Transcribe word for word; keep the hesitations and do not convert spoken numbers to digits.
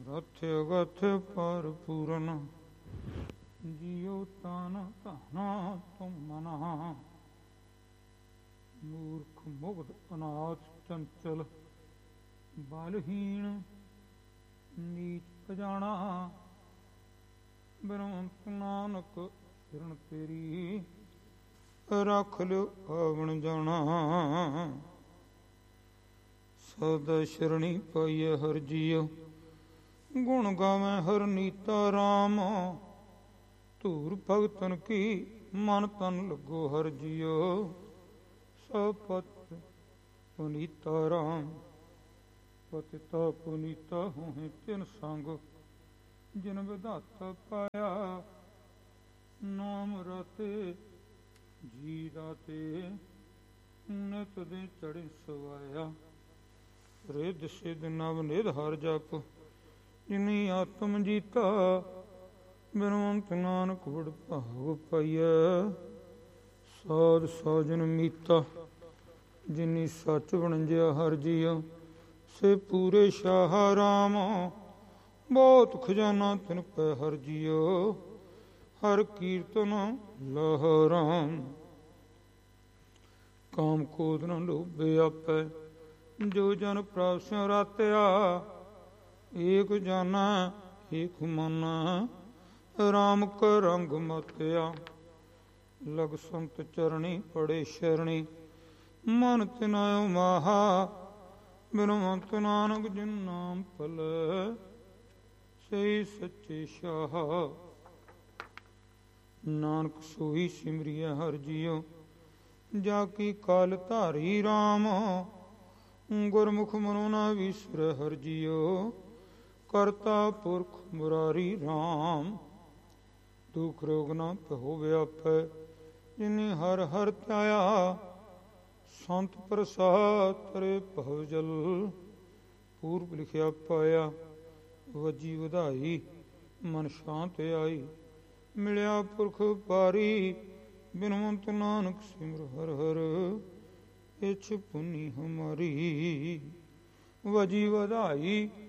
ਰਥ ਅਗਥ ਪਰ ਪੂਰਨ ਜੀਉ ਤਾਨ ਧਨਾ ਤੁਮ ਮਨਾ। ਮੂਰਖ ਮੁਗਧ ਅਨਾਥ ਚੰਚਲ ਬਲਹੀਣ ਨੀਚ ਅਜਾਣਾ। ਬ੍ਰਹਮੰਤ ਨਾਨਕ ਸ਼ਰਨ ਤੇਰੀ ਰੱਖ ਲਿਓ ਆਵਣ ਜਾਣਾ। ਸਦਾ ਸ਼ਰਣੀ ਪਾਈਐ ਹਰਿ ਜੀਉ ਗੁਣ ਗਾਵੈ ਹਰਿ ਨੀਤਾ ਰਾਮ। ਧੂਰ ਭਗਤਨ ਕੀ ਮਨ ਤਨ ਲੱਗੋ ਹਰਿ ਜੀਉ ਸਭ ਪਤ ਪੁਨੀਤਾ ਰਾਮ। ਪਤਿਤਾ ਪੁਨੀਤਾ ਹੋਏ ਤਿਨ ਸੰਗ ਜਿਨ ਵਿਧਾਤਾ ਪਾਇਆ। ਨਾਮ ਰਤੇ ਜੀ ਦਾਤੇ ਨਿਤ ਦੇ ਚੜ੍ਹੇ ਸਵਾਇਆ। ਰਿੱਧ ਸਿੱਧ ਨਵ ਨਿਧ ਹਰ ਜਪ ਜਿਨੀ ਆਤਮ ਜੀਤਾ। ਬਿਨਵੰਤ ਨਾਨਕ ਵਡ ਭਾਗ ਪਾਈਐ ਸਾਧ ਸਾਜਨ ਮੀਤਾ। ਜਿਨੀ ਸੱਚ ਵਣਜਿਆ ਹਰਿ ਜੀਉ ਸੇ ਪੂਰੇ ਸ਼ਾਹ ਰਾਮ। ਬਹੁਤ ਖਜ਼ਾਨਾ ਤਿਨ ਪੈ ਹਰਿ ਜੀਉ ਹਰਿ ਕੀਰਤਨ ਲਹੋ ਰਾਮ। ਕਾਮ ਕ੍ਰੋਧ ਨ ਲੋਭੇ ਆਪੈ ਜੋ ਜਨ ਪ੍ਰਭ ਸਿਉ ਰਾਤਿਆ। ਏਕ ਜਾਨਾ ਏਕ ਮਨ ਰਾਮ ਕਾ ਰੰਗ ਮਤਿਆ। ਲਗ ਸੰਤ ਚਰਣੀ ਪੜੇ ਸ਼ਰਣੀ ਮਨ ਤਿਨਾਇ ਮਾਹਾ। ਬਿਨਵੰਤ ਨਾਨਕ ਜਿਨ ਨਾਮ ਭਲੈ ਸਈ ਸੱਚੇ ਸ਼ਾਹ। ਨਾਨਕ ਸੋਈ ਸਿਮਰਿਐ ਹਰਿ ਜੀਉ ਜਾ ਕੀ ਕਾਲ ਧਾਰੀ ਰਾਮ। ਗੁਰਮੁਖ ਮਨੋ ਨ ਵਿਸਰੈ ਹਰਿ ਜੀਉ ਕਰਤਾ ਪੁਰਖ ਮੁਰਾਰੀ ਰਾਮ। ਦੁਖ ਰੋਗ ਨ ਭਉ ਵਿਆਪੈ ਜਿਨੀ ਹਰਿ ਹਰਿ ਧਿਆਇਆ। ਸੰਤ ਪ੍ਰਸਾਦ ਤਰੇ ਭਵ ਜਲ ਪੂਰਬ ਲਿਖਿਆ ਪਾਇਆ। ਵਜੀ ਵਧਾਈ ਮਨ ਸ਼ਾਂਤ ਆਈ ਮਿਲਿਆ ਪੁਰਖ ਪਾਰੀ। ਬਿਨਵੰਤ ਨਾਨਕ ਸਿਮਰ ਹਰਿ ਹਰਿ ਇਛ ਪੁਨੀ ਹਮਾਰੀ। ਵਜੀ ਵਧਾਈ